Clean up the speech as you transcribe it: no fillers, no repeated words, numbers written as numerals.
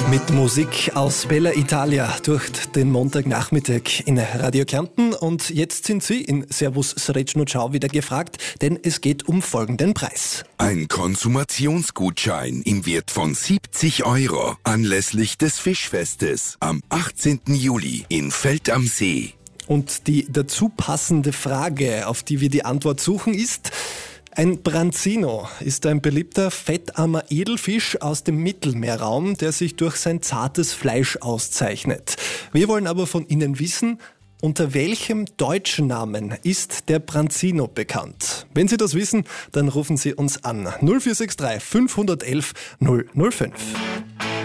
Mit Musik aus Bella Italia durch den Montagnachmittag in Radio Kärnten. Und jetzt sind Sie in Servus Srečnu Ciao wieder gefragt, denn es geht um folgenden Preis. Ein Konsumationsgutschein im Wert von 70 € anlässlich des Fischfestes am 18. Juli in Feld am See. Und die dazu passende Frage, auf die wir die Antwort suchen, ist: Ein Branzino ist ein beliebter fettarmer Edelfisch aus dem Mittelmeerraum, der sich durch sein zartes Fleisch auszeichnet. Wir wollen aber von Ihnen wissen, unter welchem deutschen Namen ist der Branzino bekannt? Wenn Sie das wissen, dann rufen Sie uns an. 0463 511 005.